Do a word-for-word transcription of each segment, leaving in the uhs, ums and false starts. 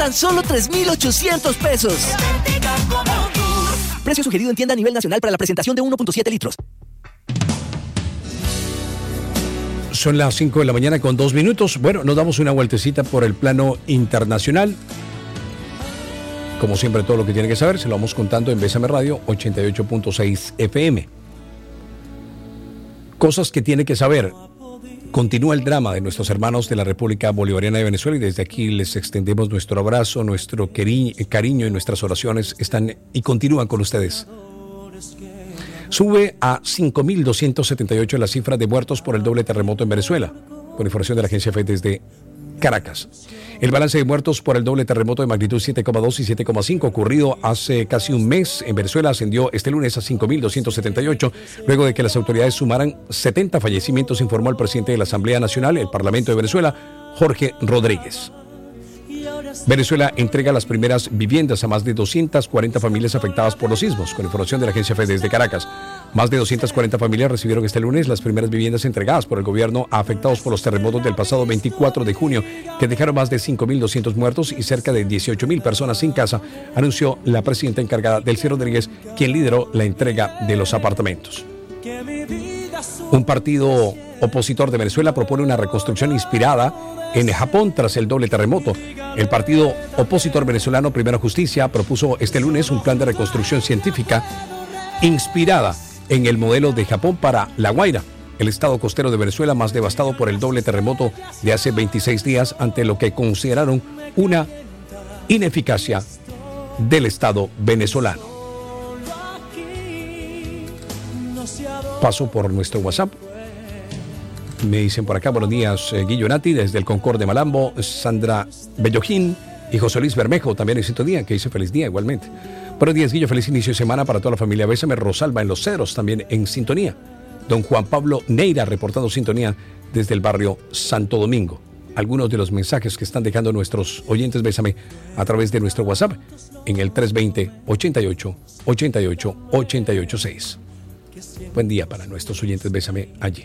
tan solo tres mil ochocientos pesos. Precio sugerido en tienda a nivel nacional para la presentación de uno punto siete litros. Son las cinco de la mañana con dos minutos. Bueno, nos damos una vueltecita por el plano internacional. Como siempre, todo lo que tiene que saber se lo vamos contando en Bésame Radio ochenta y ocho punto seis F M. Cosas que tiene que saber. Continúa el drama de nuestros hermanos de la República Bolivariana de Venezuela y desde aquí les extendemos nuestro abrazo, nuestro cariño y nuestras oraciones están y continúan con ustedes. Sube a cinco mil doscientos setenta y ocho la cifra de muertos por el doble terremoto en Venezuela, con información de la agencia F E desde Caracas. El balance de muertos por el doble terremoto de magnitud siete coma dos y siete coma cinco ocurrido hace casi un mes en Venezuela ascendió este lunes a cinco mil doscientos setenta y ocho, luego de que las autoridades sumaran setenta fallecimientos, informó el presidente de la Asamblea Nacional, el Parlamento de Venezuela, Jorge Rodríguez. Venezuela entrega las primeras viviendas a más de doscientas cuarenta familias afectadas por los sismos, con información de la agencia F E desde Caracas. Más de doscientas cuarenta familias recibieron este lunes las primeras viviendas entregadas por el gobierno a afectados por los terremotos del pasado veinticuatro de junio, que dejaron más de cinco mil doscientos muertos y cerca de dieciocho mil personas sin casa, anunció la presidenta encargada, Delcy Rodríguez, quien lideró la entrega de los apartamentos. Un partido opositor de Venezuela propone una reconstrucción inspirada en Japón tras el doble terremoto. El partido opositor venezolano Primera Justicia propuso este lunes un plan de reconstrucción científica inspirada en el modelo de Japón para La Guaira, el estado costero de Venezuela más devastado por el doble terremoto de hace veintiséis días, ante lo que consideraron una ineficacia del Estado venezolano. Paso por nuestro WhatsApp. Me dicen por acá, buenos días, eh, Guillo Nati, desde el Concord de Malambo, Sandra Bellojín y José Luis Bermejo, también en sintonía, que dice feliz día igualmente. Buenos días, Guillo, feliz inicio de semana para toda la familia. Bésame, Rosalba en Los Cedros, también en sintonía. Don Juan Pablo Neira, reportando sintonía desde el barrio Santo Domingo. Algunos de los mensajes que están dejando nuestros oyentes, Bésame, a través de nuestro WhatsApp, en el tres veinte, ochenta y ocho, ochenta y ocho, ochenta y ocho seis. Buen día para nuestros oyentes, Bésame, allí.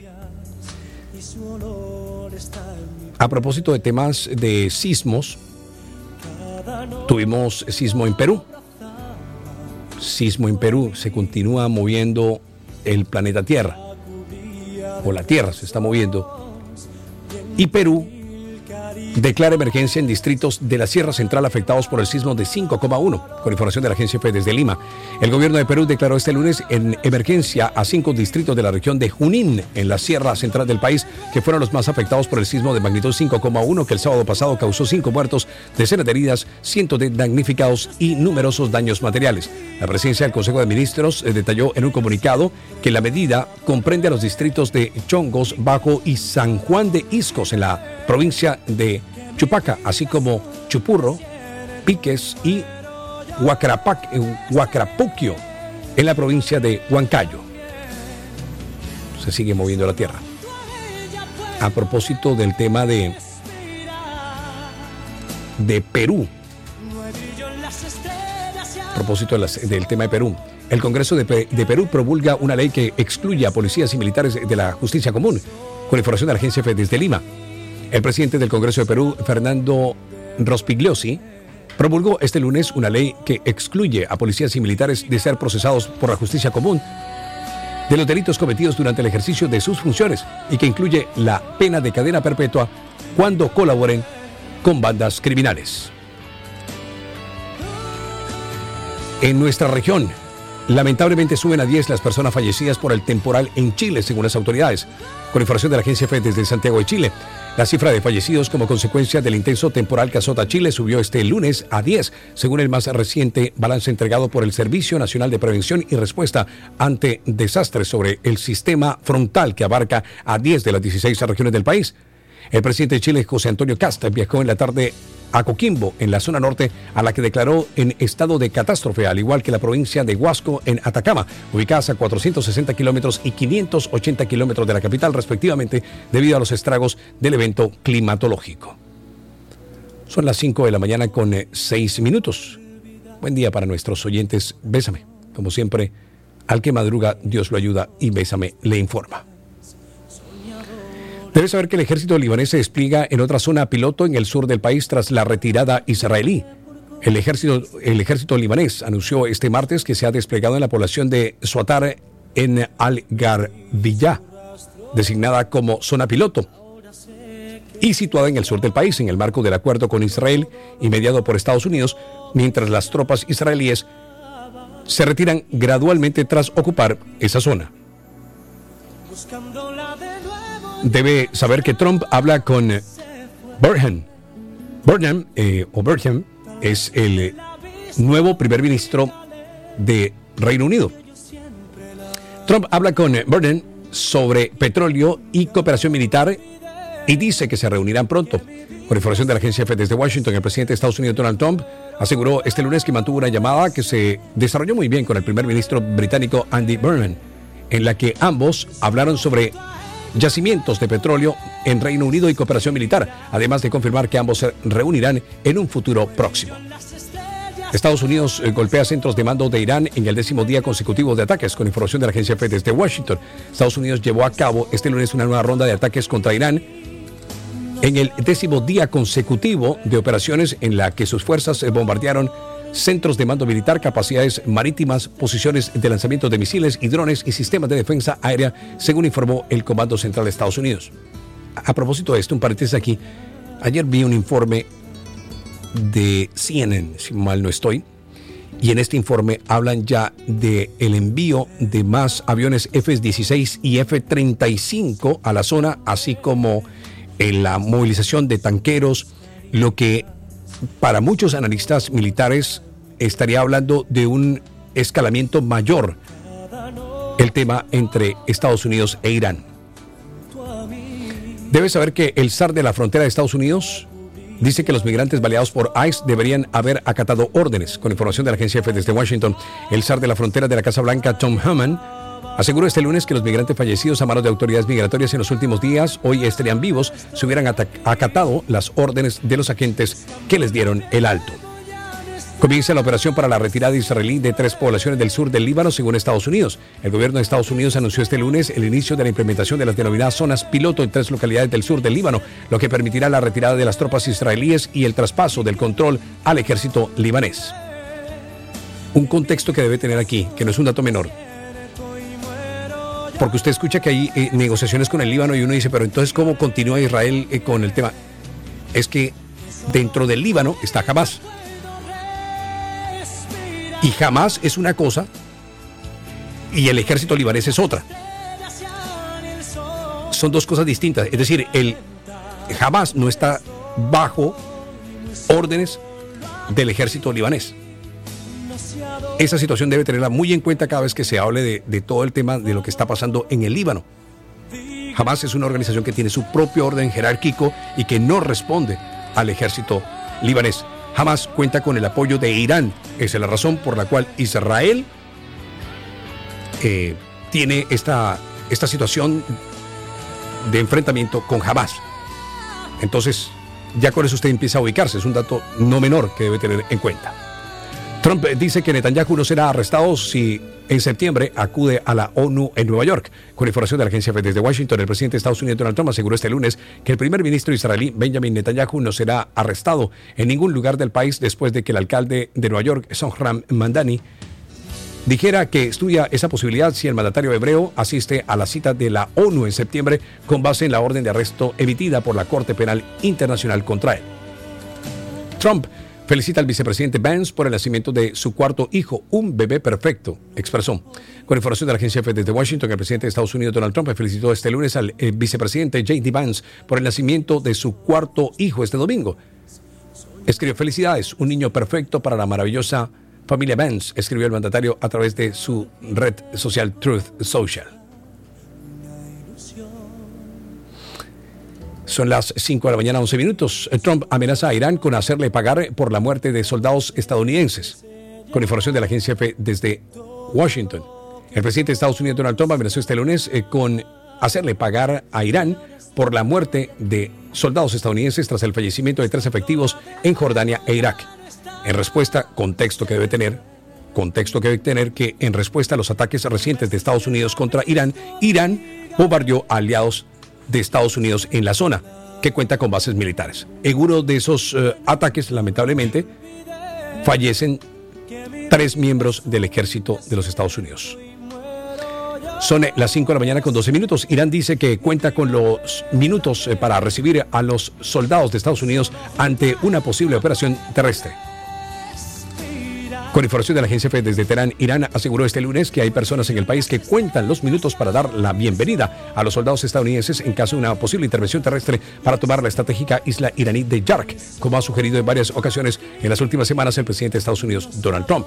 A propósito de temas de sismos, tuvimos sismo en Perú. Sismo en Perú, se continúa moviendo el planeta Tierra, o la Tierra se está moviendo, y Perú declara emergencia en distritos de la Sierra Central afectados por el sismo de cinco coma uno, con información de la agencia F E desde Lima. El gobierno de Perú declaró este lunes en emergencia a cinco distritos de la región de Junín, en la Sierra Central del país, que fueron los más afectados por el sismo de magnitud cinco coma uno, que el sábado pasado causó cinco muertos, decenas de heridas, cientos de damnificados y numerosos daños materiales. La presidencia del Consejo de Ministros eh, detalló en un comunicado que la medida comprende a los distritos de Chongos, Bajo y San Juan de Iscos, en la provincia de Chupaca, así como Chupurro, Piques y Huacrapac, Huacrapuquio, en la provincia de Huancayo. Se sigue moviendo la tierra. A propósito del tema de, de Perú, a propósito de las, del tema de Perú, el Congreso de, de Perú promulga una ley que excluye a policías y militares de la justicia común, con información de la agencia F E desde Lima. El presidente del Congreso de Perú, Fernando Rospigliosi, promulgó este lunes una ley que excluye a policías y militares de ser procesados por la justicia común de los delitos cometidos durante el ejercicio de sus funciones y que incluye la pena de cadena perpetua cuando colaboren con bandas criminales. En nuestra región, lamentablemente suben a diez las personas fallecidas por el temporal en Chile, según las autoridades. Con información de la agencia F E desde Santiago de Chile, la cifra de fallecidos como consecuencia del intenso temporal que azota Chile subió este lunes a diez, según el más reciente balance entregado por el Servicio Nacional de Prevención y Respuesta ante Desastres sobre el sistema frontal, que abarca a diez de las dieciséis regiones del país. El presidente de Chile, José Antonio Kast, viajó en la tarde a Coquimbo, en la zona norte, a la que declaró en estado de catástrofe, al igual que la provincia de Huasco, en Atacama, ubicadas a cuatrocientos sesenta kilómetros y quinientos ochenta kilómetros de la capital, respectivamente, debido a los estragos del evento climatológico. Son las cinco de la mañana con seis minutos. Buen día para nuestros oyentes. Bésame. Como siempre, al que madruga, Dios lo ayuda y Bésame le informa. Debes saber que el ejército libanés se despliega en otra zona piloto en el sur del país tras la retirada israelí. El ejército, el ejército libanés anunció este martes que se ha desplegado en la población de Suatar en Al-Garbiyah, designada como zona piloto y situada en el sur del país en el marco del acuerdo con Israel y mediado por Estados Unidos, mientras las tropas israelíes se retiran gradualmente tras ocupar esa zona. Debe saber que Trump habla con Burhan. Burhan, eh, o Burhan es el nuevo primer ministro de Reino Unido. Trump habla con Burhan sobre petróleo y cooperación militar y dice que se reunirán pronto. Con información de la agencia F desde Washington, el presidente de Estados Unidos, Donald Trump, aseguró este lunes que mantuvo una llamada que se desarrolló muy bien con el primer ministro británico Andy Burnham, en la que ambos hablaron sobre yacimientos de petróleo en Reino Unido y cooperación militar, además de confirmar que ambos se reunirán en un futuro próximo. Estados Unidos golpea centros de mando de Irán en el décimo día consecutivo de ataques. Con información de la agencia F desde Washington, Estados Unidos llevó a cabo este lunes una nueva ronda de ataques contra Irán en el décimo día consecutivo de operaciones en la que sus fuerzas bombardearon centros de mando militar, capacidades marítimas, posiciones de lanzamiento de misiles y drones y sistemas de defensa aérea, según informó el Comando Central de Estados Unidos. A propósito de esto, un paréntesis aquí. Ayer vi un informe de C N N, si mal no estoy, y en este informe hablan ya de el envío de más aviones F dieciséis y F treinta y cinco a la zona, así como en la movilización de tanqueros, lo que para muchos analistas militares estaría hablando de un escalamiento mayor el tema entre Estados Unidos e Irán. Debes saber que el zar de la frontera de Estados Unidos dice que los migrantes baleados por ICE deberían haber acatado órdenes. Con información de la agencia F desde Washington, el zar de la frontera de la Casa Blanca, Tom Homan, aseguró este lunes que los migrantes fallecidos a manos de autoridades migratorias en los últimos días hoy estarían vivos si hubieran acatado las órdenes de los agentes que les dieron el alto. Comienza la operación para la retirada israelí de tres poblaciones del sur del Líbano, según Estados Unidos. El gobierno de Estados Unidos anunció este lunes el inicio de la implementación de las denominadas zonas piloto en tres localidades del sur del Líbano, lo que permitirá la retirada de las tropas israelíes y el traspaso del control al ejército libanés. Un contexto que debe tener aquí, que no es un dato menor, porque usted escucha que hay eh, negociaciones con el Líbano y uno dice, pero entonces ¿cómo continúa Israel eh, con el tema? Es que dentro del Líbano está Hamas. Y Hamas es una cosa y el ejército libanés es otra. Son dos cosas distintas. Es decir, el Hamas no está bajo órdenes del ejército libanés. Esa situación debe tenerla muy en cuenta cada vez que se hable de, de todo el tema de lo que está pasando en el Líbano. Hamas es una organización que tiene su propio orden jerárquico y que no responde al ejército libanés. Hamas cuenta con el apoyo de Irán. Esa es la razón por la cual Israel eh, tiene esta, esta situación de enfrentamiento con Hamas. Entonces, ya con eso usted empieza a ubicarse. Es un dato no menor que debe tener en cuenta. Trump dice que Netanyahu no será arrestado si en septiembre acude a la ONU en Nueva York. Con información de la agencia F desde Washington, el presidente de Estados Unidos, Donald Trump, aseguró este lunes que el primer ministro israelí, Benjamin Netanyahu, no será arrestado en ningún lugar del país después de que el alcalde de Nueva York, Zohran Mamdani, dijera que estudia esa posibilidad si el mandatario hebreo asiste a la cita de la ONU en septiembre con base en la orden de arresto emitida por la Corte Penal Internacional contra él. Trump felicita al vicepresidente Vance por el nacimiento de su cuarto hijo, un bebé perfecto, expresó. Con información de la agencia F desde Washington, el presidente de Estados Unidos, Donald Trump, felicitó este lunes al eh, vicepresidente J D Vance por el nacimiento de su cuarto hijo este domingo. Escribió: felicidades, un niño perfecto para la maravillosa familia Vance, escribió el mandatario a través de su red social Truth Social. Son las cinco de la mañana, once minutos. Trump amenaza a Irán con hacerle pagar por la muerte de soldados estadounidenses. Con información de la agencia F desde Washington, el presidente de Estados Unidos, Donald Trump, amenazó este lunes eh, con hacerle pagar a Irán por la muerte de soldados estadounidenses tras el fallecimiento de tres efectivos en Jordania e Irak. En respuesta, contexto que debe tener, contexto que debe tener que en respuesta a los ataques recientes de Estados Unidos contra Irán, Irán bombardeó a aliados de Estados Unidos en la zona, que cuenta con bases militares. En uno de esos uh, ataques, lamentablemente, fallecen tres miembros del ejército de los Estados Unidos. Son las cinco de la mañana con doce minutos. Irán dice que cuenta con los minutos para recibir a los soldados de Estados Unidos ante una posible operación terrestre. Con información de la agencia F desde Teherán, Irán aseguró este lunes que hay personas en el país que cuentan los minutos para dar la bienvenida a los soldados estadounidenses en caso de una posible intervención terrestre para tomar la estratégica isla iraní de Yark, como ha sugerido en varias ocasiones en las últimas semanas el presidente de Estados Unidos, Donald Trump.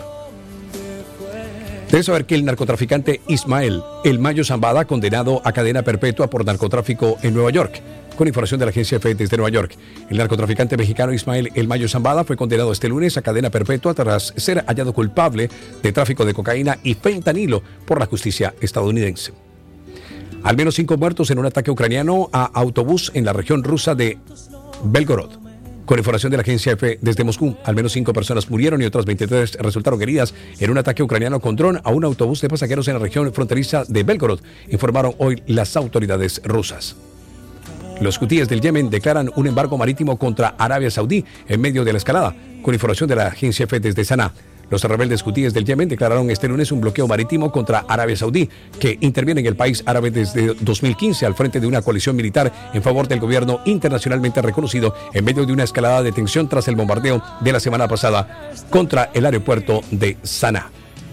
Debes saber que el narcotraficante Ismael El Mayo Zambada, condenado a cadena perpetua por narcotráfico en Nueva York. Con información de la agencia F desde Nueva York, el narcotraficante mexicano Ismael El Mayo Zambada fue condenado este lunes a cadena perpetua tras ser hallado culpable de tráfico de cocaína y fentanilo por la justicia estadounidense. Al menos cinco muertos en un ataque ucraniano a autobús en la región rusa de Belgorod. Con información de la agencia F desde Moscú, al menos cinco personas murieron y otras veintitrés resultaron heridas en un ataque ucraniano con dron a un autobús de pasajeros en la región fronteriza de Belgorod, informaron hoy las autoridades rusas. Los hutíes del Yemen declaran un embargo marítimo contra Arabia Saudí en medio de la escalada. Con información de la agencia F desde Saná, los rebeldes hutíes del Yemen declararon este lunes un bloqueo marítimo contra Arabia Saudí, que interviene en el país árabe desde dos mil quince al frente de una coalición militar en favor del gobierno internacionalmente reconocido en medio de una escalada de tensión tras el bombardeo de la semana pasada contra el aeropuerto de Saná.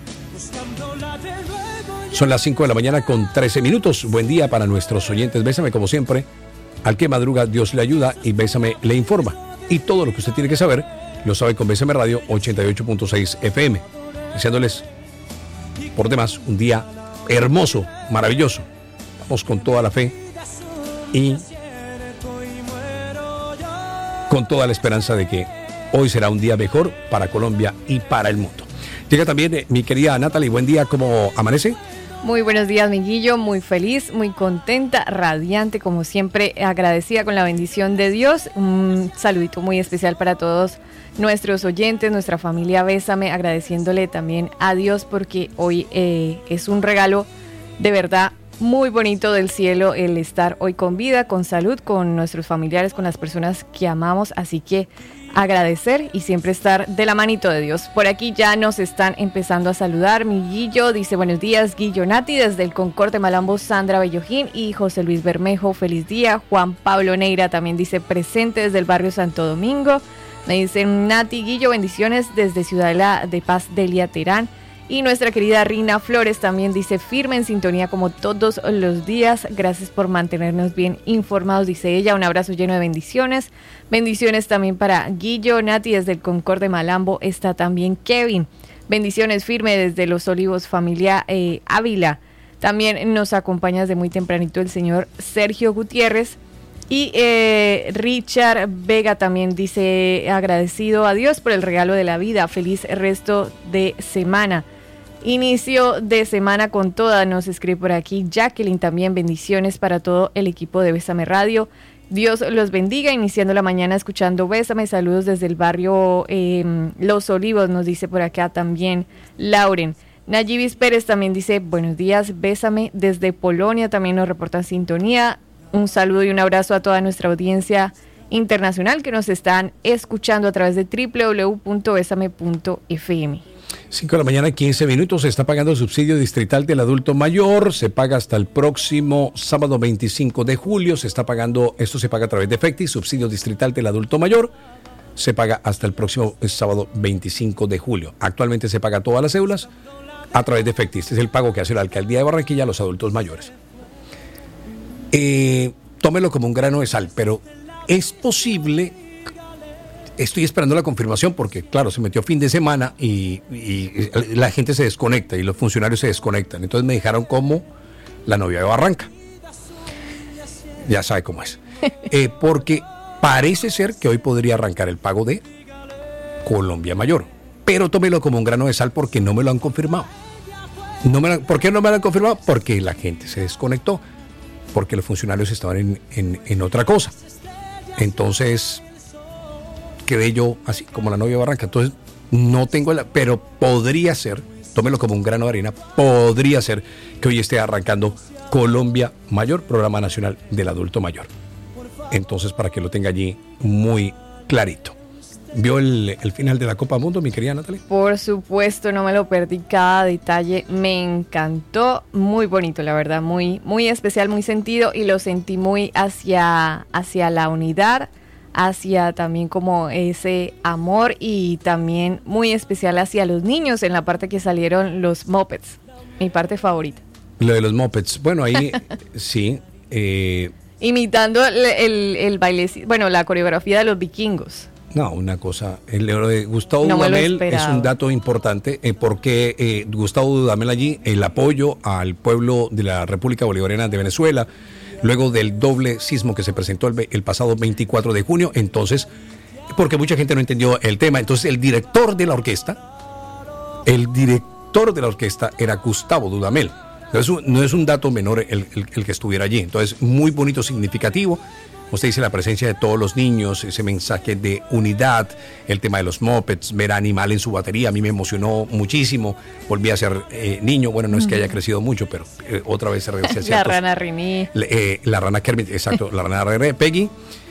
Son las cinco de la mañana con trece minutos. Buen día para nuestros oyentes. Bésame como siempre. Al que madruga, Dios le ayuda y Bésame le informa. Y todo lo que usted tiene que saber lo sabe con Bésame Radio ochenta y ocho punto seis F M. Deseándoles por demás un día hermoso, maravilloso. Vamos con toda la fe y con toda la esperanza de que hoy será un día mejor para Colombia y para el mundo. Llega también eh, mi querida Natalie. Buen día, ¿cómo amanece? Muy buenos días, mi Guillo, muy feliz, muy contenta, radiante, como siempre, agradecida con la bendición de Dios. Un saludito muy especial para todos nuestros oyentes, nuestra familia Bésame, agradeciéndole también a Dios porque hoy eh, es un regalo de verdad muy bonito del cielo el estar hoy con vida, con salud, con nuestros familiares, con las personas que amamos, así que agradecer y siempre estar de la manito de Dios. Por aquí ya nos están empezando a saludar. Mi Guillo dice buenos días, Guillo Nati, desde el Concord de Malambo, Sandra Bellojín y José Luis Bermejo, feliz día. Juan Pablo Neira también dice presente desde el barrio Santo Domingo. Me dicen Nati, Guillo, bendiciones desde Ciudadela de Paz, Delia, Terán. Y nuestra querida Rina Flores también dice firme en sintonía como todos los días. Gracias por mantenernos bien informados, dice ella. Un abrazo lleno de bendiciones. Bendiciones también para Guillo, Nati desde el Concord de Malambo. Está también Kevin. Bendiciones firme desde Los Olivos, familia eh, Ávila. También nos acompaña desde muy tempranito el señor Sergio Gutiérrez. Y eh, Richard Vega también dice agradecido a Dios por el regalo de la vida. Feliz resto de semana. Inicio de semana con toda, nos escribe por aquí Jacqueline también. Bendiciones para todo el equipo de Bésame Radio. Dios los bendiga, iniciando la mañana escuchando Bésame. Saludos desde el barrio eh, Los Olivos, nos dice por acá también Lauren. Nayibis Pérez también dice buenos días, Bésame. Desde Polonia también nos reportan sintonía. Un saludo y un abrazo a toda nuestra audiencia internacional que nos están escuchando a través de doble u doble u doble u punto bésame punto f m. cinco de la mañana, quince minutos. Se está pagando el subsidio distrital del adulto mayor. Se paga hasta el próximo sábado veinticinco de julio. Se está pagando, esto se paga a través de Efecti, subsidio distrital del adulto mayor. Se paga hasta el próximo sábado veinticinco de julio. Actualmente se paga todas las cédulas a través de Efecti. Este es el pago que hace la alcaldía de Barranquilla a los adultos mayores. Eh, tómelo como un grano de sal, pero es posible, estoy esperando la confirmación porque claro, se metió fin de semana y, y la gente se desconecta y los funcionarios se desconectan, entonces me dejaron como la novia de Barranca, ya sabe cómo es, eh, porque parece ser que hoy podría arrancar el pago de Colombia Mayor, pero tómelo como un grano de sal porque no me lo han confirmado. No me lo, ¿por qué no me lo han confirmado? Porque la gente se desconectó, porque los funcionarios estaban en, en, en otra cosa. Entonces quedé yo así como la novia de Barranca. Entonces no tengo la, pero podría ser, tómelo como un grano de arena, podría ser que hoy esté arrancando Colombia Mayor, Programa Nacional del Adulto Mayor. Entonces, para que lo tenga allí muy clarito. ¿Vio el, el final de la Copa Mundo, mi querida Natalie? Por supuesto, no me lo perdí, cada detalle me encantó, muy bonito, la verdad, muy, muy especial, muy sentido, y lo sentí muy hacia, hacia la unidad, hacia también como ese amor, y también muy especial hacia los niños en la parte que salieron los Muppets, mi parte favorita. Lo de los Muppets, bueno, ahí sí. Eh, Imitando el, el, el baile, bueno, la coreografía de los vikingos. No, una cosa, el de Gustavo no Dudamel es un dato importante eh, porque eh, Gustavo Dudamel allí, el apoyo al pueblo de la República Bolivariana de Venezuela, luego del doble sismo que se presentó el, el pasado veinticuatro de junio, entonces, porque mucha gente no entendió el tema, entonces el director de la orquesta, el director de la orquesta era Gustavo Dudamel. No es un, no es un dato menor el, el, el que estuviera allí, entonces muy bonito, significativo. Usted dice la presencia de todos los niños, ese mensaje de unidad, el tema de los Muppets, ver a Animal en su batería, a mí me emocionó muchísimo. Volví a ser eh, niño, bueno, no es que haya crecido mucho, pero eh, otra vez se regresé a La rana Rini. Eh, la rana Kermit, exacto, la rana Rini, Peggy,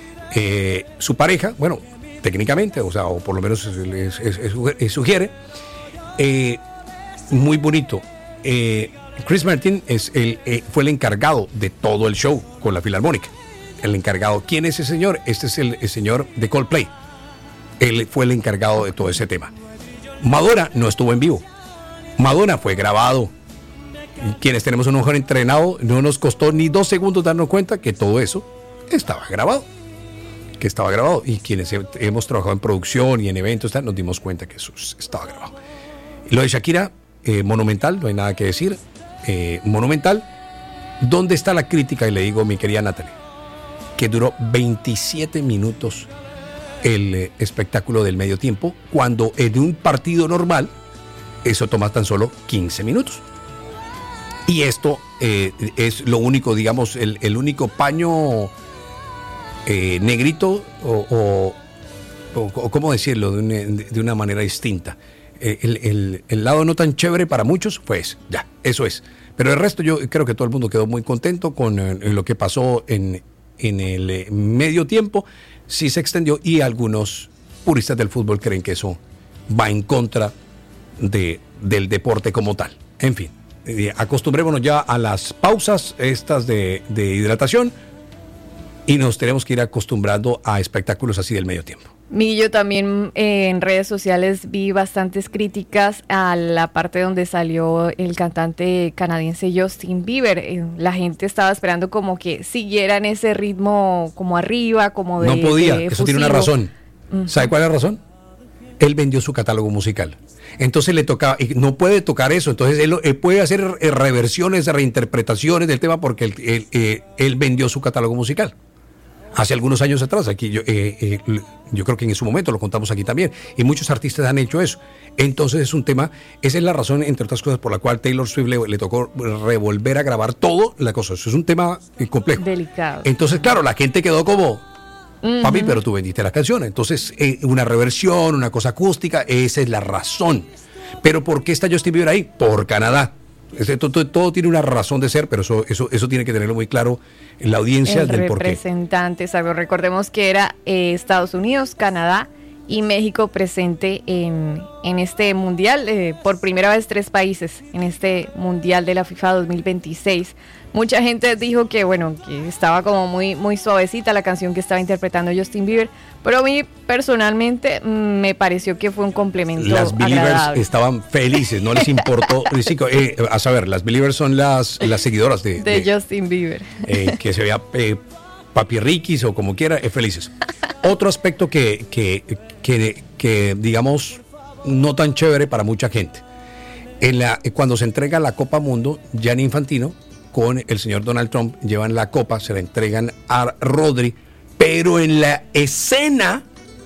eh, su pareja, bueno, técnicamente, o sea, o por lo menos es, es, es, es, sugiere, eh, muy bonito. Eh, Chris Martin es el, eh, fue el encargado de todo el show con la Filarmónica. El encargado. ¿Quién es ese señor? Este es el, el señor de Coldplay. Él fue el encargado de todo ese tema. Madonna no estuvo en vivo. Madonna fue grabado. Quienes tenemos un ojo entrenado, no nos costó ni dos segundos darnos cuenta que todo eso estaba grabado. Que estaba grabado. Y quienes he, hemos trabajado en producción y en eventos, nos dimos cuenta que eso estaba grabado. Lo de Shakira, eh, monumental, no hay nada que decir. Eh, monumental. ¿Dónde está la crítica? Y le digo, mi querida Natalie, que duró veintisiete minutos el eh, espectáculo del medio tiempo, cuando en un partido normal eso toma tan solo quince minutos. Y esto eh, es lo único, digamos, el, el único paño eh, negrito o, o, o, o cómo decirlo de una, de una manera distinta. El, el, el lado no tan chévere para muchos fue ese, ya, eso es. Pero el resto yo creo que todo el mundo quedó muy contento con eh, lo que pasó en en el eh, medio tiempo. Sí se extendió y algunos puristas del fútbol creen que eso va en contra de, del deporte como tal. En fin, eh, acostumbrémonos ya a las pausas estas de, de hidratación y nos tenemos que ir acostumbrando a espectáculos así del medio tiempo. Yo también eh, en redes sociales vi bastantes críticas a la parte donde salió el cantante canadiense Justin Bieber. Eh, la gente estaba esperando como que siguieran ese ritmo como arriba, como de No podía, de eso tiene una razón. Uh-huh. ¿Sabe cuál es la razón? Él vendió su catálogo musical. Entonces le tocaba, y no puede tocar eso, entonces él, él puede hacer reversiones, reinterpretaciones del tema porque él, él, él, él vendió su catálogo musical. Hace algunos años atrás, aquí yo, eh, eh, yo creo que en su momento lo contamos aquí también, y muchos artistas han hecho eso. Entonces es un tema, esa es la razón, entre otras cosas, por la cual Taylor Swift le, le tocó revolver a grabar todo la cosa. Eso es un tema complejo. Delicado. Entonces, claro, la gente quedó como, uh-huh. papi, pero tú vendiste las canciones. Entonces, eh, una reversión, una cosa acústica, esa es la razón. Pero ¿por qué está Justin Bieber ahí? Por Canadá. Todo, todo, todo tiene una razón de ser, pero eso, eso, eso tiene que tenerlo muy claro en la audiencia el del porqué. Representante, ¿sabes? Recordemos que era eh, Estados Unidos, Canadá y México presente en, en este mundial, eh, por primera vez tres países en este mundial de la FIFA dos mil veintiséis. Mucha gente dijo que bueno, que estaba como muy, muy suavecita la canción que estaba interpretando Justin Bieber, pero a mí personalmente me pareció que fue un complemento Las Believers agradable. Estaban felices, no les importó. eh, a saber, las Believers son las, las seguidoras de, de, de Justin Bieber. Eh, que se vea eh, papirriquis o como quiera, eh, felices. Otro aspecto que, que, que, que, digamos, no tan chévere para mucha gente. En la, cuando se entrega la Copa Mundo, Gianni Infantino con el señor Donald Trump llevan la copa, se la entregan a Rodri, pero en la escena,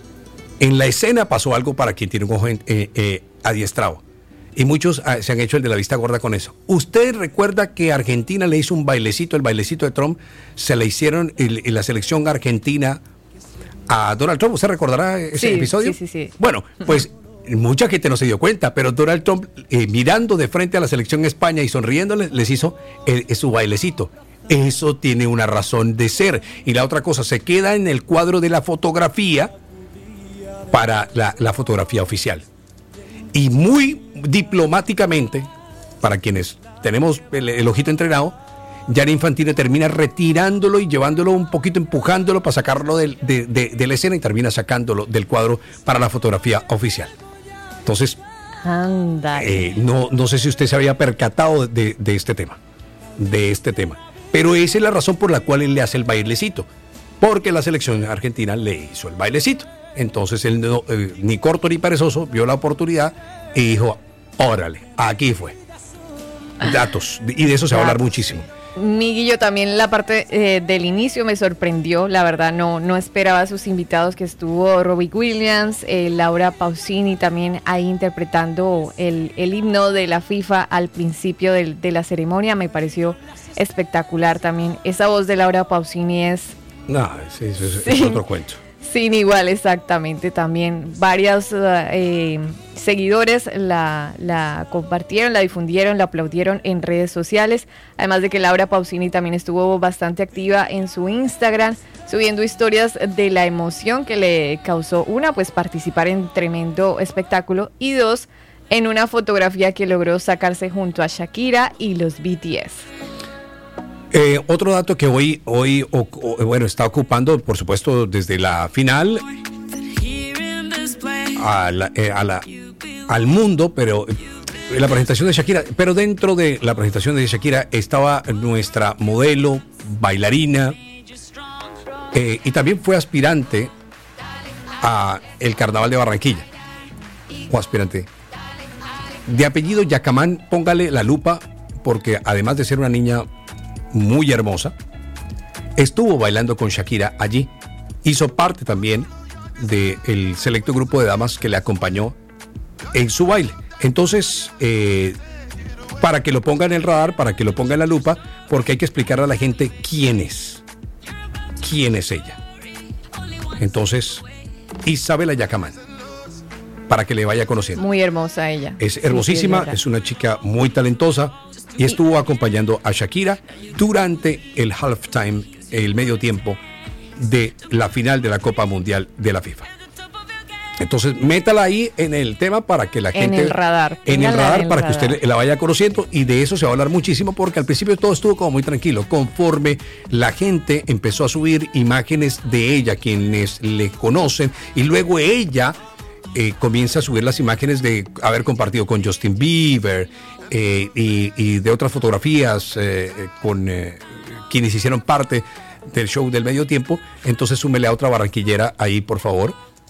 en la escena pasó algo para quien tiene un ojo eh, eh, adiestrado. Y muchos ah, se han hecho el de la vista gorda con eso. ¿Usted recuerda que Argentina le hizo un bailecito, el bailecito de Trump? Se le hicieron en la selección argentina a Donald Trump. ¿Usted recordará ese sí, episodio? Sí, sí, sí. Bueno, pues mucha gente no se dio cuenta, pero Donald Trump, eh, mirando de frente a la selección España y sonriéndoles, les hizo eh, su bailecito. Eso tiene una razón de ser. Y la otra cosa, se queda en el cuadro de la fotografía para la, la fotografía oficial. Y muy diplomáticamente, para quienes tenemos el, el ojito entrenado, Gianni Infantino termina retirándolo y llevándolo un poquito, empujándolo para sacarlo de, de, de, de la escena y termina sacándolo del cuadro para la fotografía oficial. Entonces, eh, no, no sé si usted se había percatado de, de este tema, de este tema. Pero esa es la razón por la cual él le hace el bailecito, porque la selección argentina le hizo el bailecito. Entonces él no, eh, ni corto ni perezoso vio la oportunidad y dijo, órale, aquí fue. Datos, y de eso se va a hablar muchísimo. Miguillo, también la parte eh, del inicio me sorprendió, la verdad no, no esperaba a sus invitados, que estuvo Robbie Williams, eh, Laura Pausini también ahí interpretando el, el himno de la FIFA al principio del, de la ceremonia. Me pareció espectacular también. Esa voz de Laura Pausini es... No, sí, eso es, sí, es otro cuento. Sin igual, exactamente. También varios eh, seguidores la, la compartieron, la difundieron, la aplaudieron en redes sociales. Además de que Laura Pausini también estuvo bastante activa en su Instagram, subiendo historias de la emoción que le causó, una, pues participar en tremendo espectáculo, y dos, en una fotografía que logró sacarse junto a Shakira y los B T S. Eh, otro dato que hoy, hoy o, o, bueno, está ocupando, por supuesto, desde la final a la, eh, a la, al mundo, pero eh, la presentación de Shakira, pero dentro de la presentación de Shakira estaba nuestra modelo, bailarina, eh, y también fue aspirante a el Carnaval de Barranquilla, o aspirante, de apellido Yacamán, póngale la lupa, porque además de ser una niña muy hermosa, estuvo bailando con Shakira allí. Hizo parte también del selecto grupo de damas que le acompañó en su baile. Entonces, eh, para que lo ponga en el radar, para que lo ponga en la lupa, porque hay que explicarle a la gente quién es. ¿Quién es ella? Entonces, Isabela Yacamán, para que le vaya conociendo. Muy hermosa ella. Es hermosísima, sí, sí, es, es una chica muy talentosa. Y estuvo acompañando a Shakira durante el halftime, el medio tiempo de la final de la Copa Mundial de la FIFA. Entonces, métala ahí en el tema para que la gente... En el radar. En el radar, el para radar. que usted la vaya conociendo, y de eso se va a hablar muchísimo, porque al principio todo estuvo como muy tranquilo. Conforme la gente empezó a subir imágenes de ella, quienes le conocen, y luego ella... Eh, comienza a subir las imágenes de haber compartido con Justin Bieber eh, y, y de otras fotografías eh, con eh, quienes hicieron parte del show del medio tiempo. Entonces súmele a otra barranquillera ahí, por favor,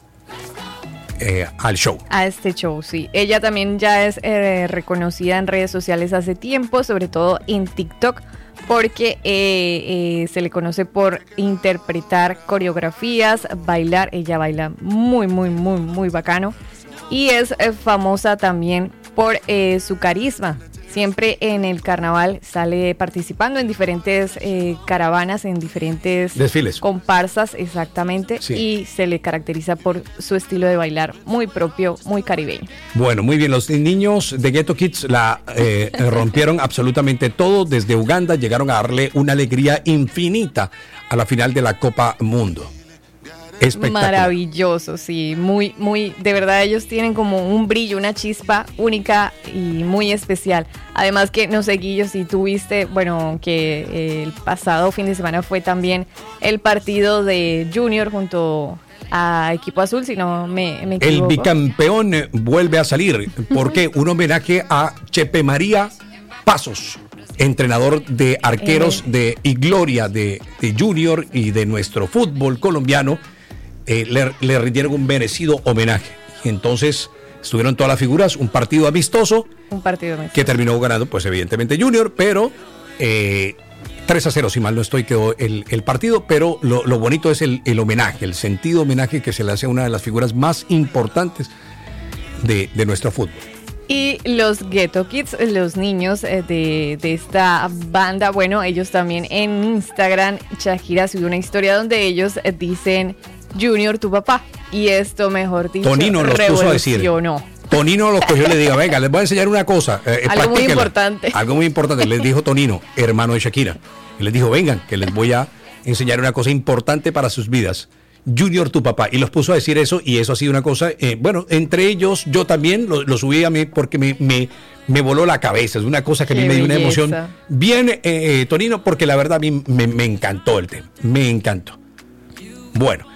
eh, al show. A este show, sí. Ella también ya es eh, reconocida en redes sociales hace tiempo, sobre todo en TikTok, porque eh, eh, se le conoce por interpretar coreografías, bailar. Ella baila muy, muy, muy, muy bacano. Y es eh, famosa también por eh, su carisma. Siempre en el carnaval sale participando en diferentes eh, caravanas, en diferentes desfiles, comparsas, exactamente, sí. Y se le caracteriza por su estilo de bailar muy propio, muy caribeño. Bueno, muy bien, los niños de Ghetto Kids la eh, rompieron absolutamente todo. Desde Uganda llegaron a darle una alegría infinita a la final de la Copa Mundo. Espectacular. Maravilloso, sí, muy, muy, de verdad ellos tienen como un brillo, una chispa única y muy especial. Además que, no sé, Guillo, si tuviste, bueno, que eh, el pasado fin de semana fue también el partido de Junior junto a Equipo Azul, si no me, me equivoco. El bicampeón vuelve a salir, porque un homenaje a Chepe María Pasos, entrenador de arqueros eh. de y gloria de, de Junior y de nuestro fútbol colombiano. Eh, le, le rindieron un merecido homenaje. Y entonces estuvieron todas las figuras, un partido amistoso, un partido amistoso que terminó ganando, pues evidentemente Junior, pero eh, tres a cero, si mal no estoy, quedó el, el partido. Pero lo, lo bonito es el, el homenaje, el sentido homenaje que se le hace a una de las figuras más importantes de, de nuestro fútbol. Y los Ghetto Kids, los niños de, de esta banda, bueno, ellos también en Instagram, Shakira subió una historia donde ellos dicen: Junior, tu papá. Y esto, mejor dicho, Tonino los puso a decir. Tonino los cogió y le dijo, venga, les voy a enseñar una cosa. Eh, algo muy importante. Algo muy importante. Les dijo Tonino, hermano de Shakira. Y les dijo, vengan, que les voy a enseñar una cosa importante para sus vidas. Junior, tu papá. Y los puso a decir eso, y eso ha sido una cosa, eh, bueno, entre ellos, yo también lo, lo subí a mí porque me, me, me voló la cabeza. Es una cosa que a mí me dio una emoción bien, eh, eh, Tonino, porque la verdad a mí me, me encantó el tema. Me encantó. Bueno,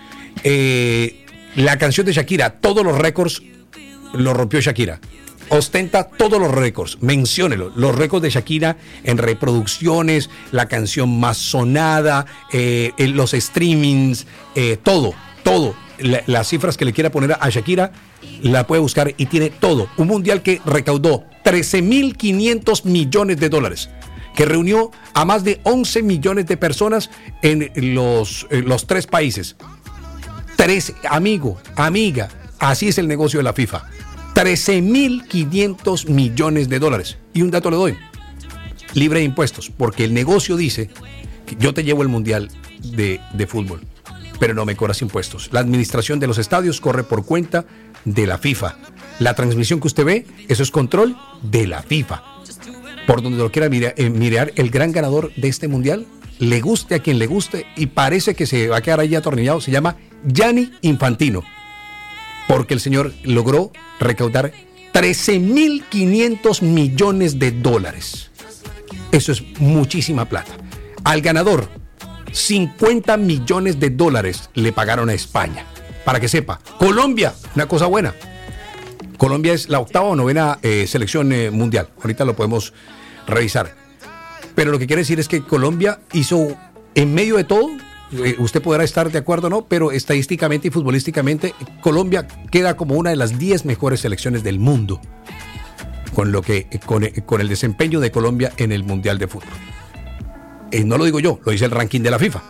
eh, la canción de Shakira, todos los récords lo rompió Shakira. Ostenta todos los récords, menciónelo, los récords de Shakira en reproducciones, la canción más sonada, eh, los streamings, eh, todo, todo. La, las cifras que le quiera poner a Shakira, la puede buscar y tiene todo. Un mundial que recaudó trece mil quinientos millones de dólares, que reunió a más de once millones de personas en los, en los tres países. Tres, amigo, amiga, así es el negocio de la FIFA. trece mil quinientos millones de dólares. Y un dato le doy, libre de impuestos, porque el negocio dice que yo te llevo el mundial de, de fútbol, pero no me cobras impuestos. La administración de los estadios corre por cuenta de la FIFA. La transmisión que usted ve, eso es control de la FIFA. Por donde lo quiera mirar, eh, mirar, el gran ganador de este mundial, le guste a quien le guste, y parece que se va a quedar ahí atornillado, se llama Gianni Infantino, porque el señor logró recaudar trece mil quinientos millones de dólares. Eso es muchísima plata. Al ganador, cincuenta millones de dólares le pagaron a España. Para que sepa, Colombia, una cosa buena. Colombia es la octava o novena eh, selección eh, mundial. Ahorita lo podemos revisar. Pero lo que quiere decir es que Colombia hizo, en medio de todo, usted podrá estar de acuerdo o no, pero estadísticamente y futbolísticamente Colombia queda como una de las diez mejores selecciones del mundo con lo que con, con el desempeño de Colombia en el Mundial de Fútbol. Eh, no lo digo yo, lo dice el ranking de la FIFA.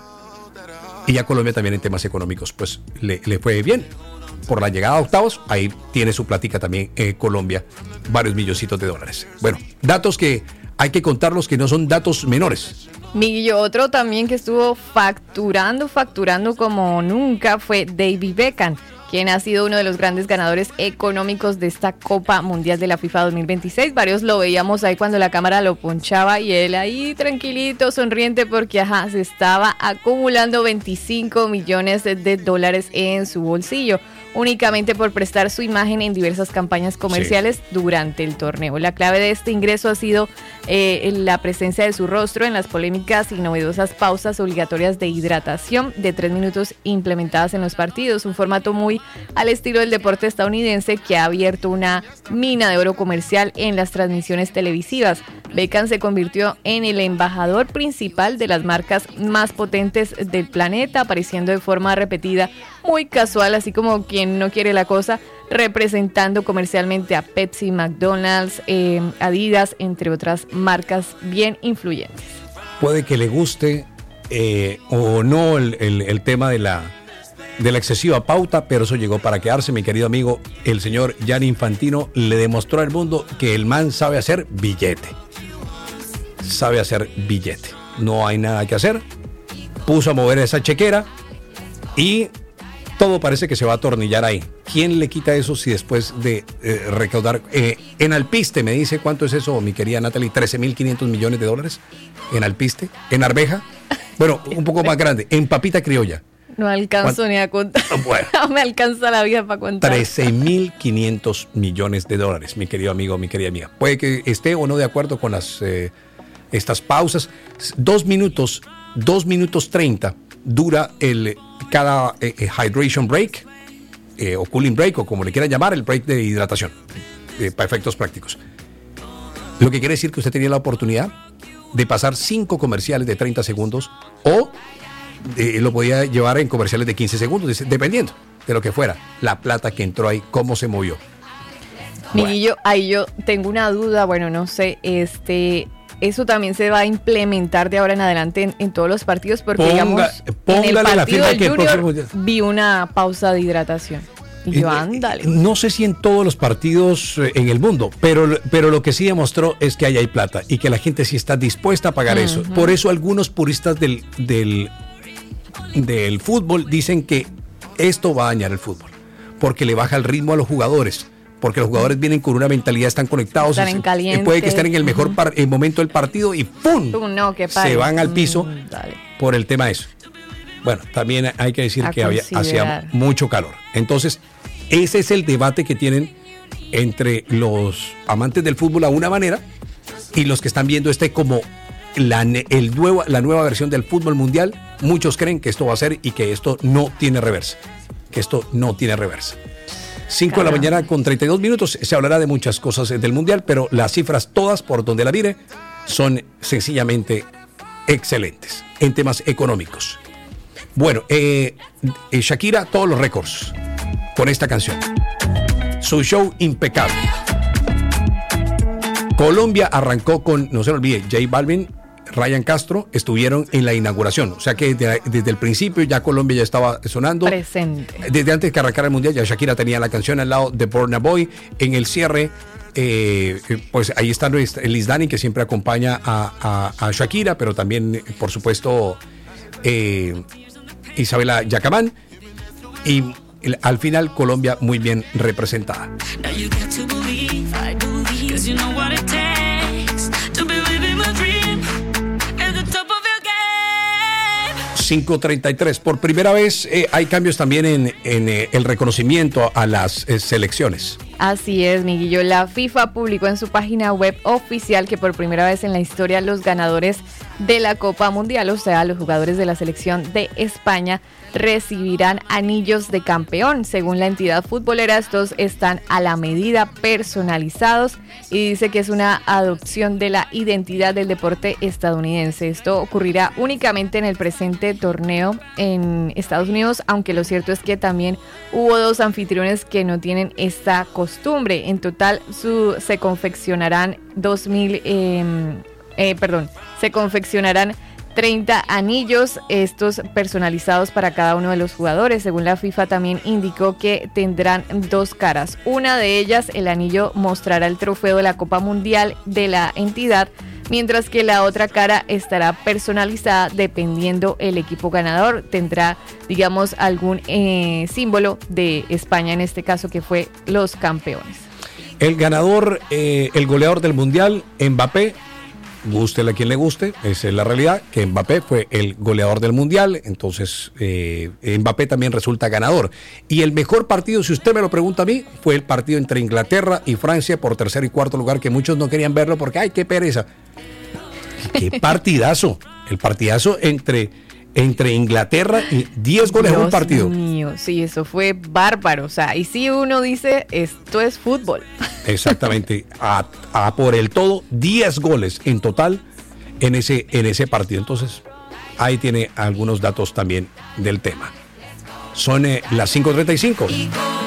Y ya Colombia también en temas económicos pues le, le fue bien. Por la llegada a octavos, ahí tiene su plática también eh, Colombia, varios milloncitos de dólares. Bueno, datos que hay que contarlos, que no son datos menores. Miguel, otro también que estuvo facturando, facturando como nunca fue David Beckham, quien ha sido uno de los grandes ganadores económicos de esta Copa Mundial de la FIFA dos mil veintiséis. Varios lo veíamos ahí cuando la cámara lo ponchaba y él ahí tranquilito, sonriente, porque ajá, se estaba acumulando veinticinco millones de dólares en su bolsillo, únicamente por prestar su imagen en diversas campañas comerciales sí. durante el torneo. La clave de este ingreso ha sido eh, la presencia de su rostro en las polémicas y novedosas pausas obligatorias de hidratación de tres minutos implementadas en los partidos, un formato muy al estilo del deporte estadounidense que ha abierto una mina de oro comercial en las transmisiones televisivas. Beckham se convirtió en el embajador principal de las marcas más potentes del planeta, apareciendo de forma repetida, muy casual, así como quien no quiere la cosa, representando comercialmente a Pepsi, McDonald's, eh, Adidas, entre otras marcas bien influyentes. Puede que le guste eh, o no el, el, el tema de la, de la excesiva pauta, pero eso llegó para quedarse, mi querido amigo. El señor Gianni Infantino le demostró al mundo que el man sabe hacer billete. Sabe hacer billete. No hay nada que hacer. Puso a mover esa chequera y todo parece que se va a atornillar ahí. ¿Quién le quita eso si después de eh, recaudar eh, en alpiste, me dice cuánto es eso, mi querida Natalie? trece mil quinientos millones de dólares en alpiste, en arveja, bueno, un poco más grande, en papita criolla. No alcanzo ni a contar. Bueno, no me alcanza la vida para contar. trece mil quinientos millones de dólares, mi querido amigo, mi querida amiga. Puede que esté o no de acuerdo con las eh, estas pausas. Dos minutos, dos minutos treinta dura el cada eh, hydration break eh, o cooling break, o como le quieran llamar, el break de hidratación, eh, para efectos prácticos. Lo que quiere decir que usted tenía la oportunidad de pasar cinco comerciales de treinta segundos o eh, lo podía llevar en comerciales de quince segundos, dependiendo de lo que fuera, la plata que entró ahí, cómo se movió. Miguillo, bueno. Ahí yo tengo una duda, bueno, no sé, este... eso también se va a implementar de ahora en adelante en, en todos los partidos, porque Ponga, digamos, en el partido del Junior vi una pausa de hidratación. Y yo, ándale. No sé si en todos los partidos en el mundo, pero, pero lo que sí demostró es que ahí hay plata y que la gente sí está dispuesta a pagar uh-huh. eso. Por eso algunos puristas del, del, del fútbol dicen que esto va a dañar el fútbol. porque le baja el ritmo a los jugadores. Porque los jugadores vienen con una mentalidad, están conectados. Están en caliente. Puede que estén en el mejor par, el momento del partido y ¡pum! Tú no, que se van al piso mm, por el tema de eso. Bueno, también hay que decir a que había, hacía mucho calor. Entonces, ese es el debate que tienen entre los amantes del fútbol a una manera y los que están viendo este como la, el nuevo, la nueva versión del fútbol mundial. Muchos creen que esto va a ser y que esto no tiene reversa. Que esto no tiene reversa. cinco de la mañana con treinta y dos minutos. Se hablará de muchas cosas del mundial, pero las cifras todas, por donde la mire, son sencillamente excelentes en temas económicos. Bueno, eh, eh, Shakira, todos los récords con esta canción. Su show impecable. Colombia arrancó con, no se lo olvide, J Balvin, Ryan Castro estuvieron en la inauguración. O sea que desde, desde el principio ya Colombia ya estaba sonando. Presente. Desde antes que arrancara el mundial ya Shakira tenía la canción al lado de Burna Boy. En el cierre, eh, pues ahí está Liz Dani, que siempre acompaña a, a, a Shakira, pero también, por supuesto, eh, Isabela Yacamán. Y al final Colombia muy bien representada. cinco treinta y tres. Por primera vez eh, hay cambios también en, en eh, el reconocimiento a las eh, selecciones. Así es, Miguelillo. La FIFA publicó en su página web oficial que por primera vez en la historia los ganadores de la Copa Mundial, o sea, los jugadores de la selección de España, recibirán anillos de campeón. Según la entidad futbolera, estos están a la medida, personalizados, y dice que es una adopción de la identidad del deporte estadounidense. Esto ocurrirá únicamente en el presente torneo en Estados Unidos, aunque lo cierto es que también hubo dos anfitriones que no tienen esta costumbre. En total su, se confeccionarán dos mil, eh, eh, perdón, se confeccionarán treinta anillos, estos personalizados para cada uno de los jugadores. Según la FIFA también indicó que tendrán dos caras. Una de ellas, el anillo, mostrará el trofeo de la Copa Mundial de la entidad, mientras que la otra cara estará personalizada dependiendo el equipo ganador. Tendrá, digamos, algún eh, símbolo de España, en este caso que fue los campeones. El ganador, eh, el goleador del Mundial, Mbappé. Gústele a quien le guste, esa es la realidad, que Mbappé fue el goleador del Mundial, entonces eh, Mbappé también resulta ganador. Y el mejor partido, si usted me lo pregunta a mí, fue el partido entre Inglaterra y Francia por tercer y cuarto lugar, que muchos no querían verlo porque ¡ay, qué pereza! ¡Qué partidazo! El partidazo entre... entre Inglaterra y diez goles en un partido. Dios mío, sí, eso fue bárbaro. O sea, y si uno dice, esto es fútbol. Exactamente, a, a por el todo, diez goles en total en ese, en ese partido. Entonces, ahí tiene algunos datos también del tema. Son eh, las cinco treinta y cinco.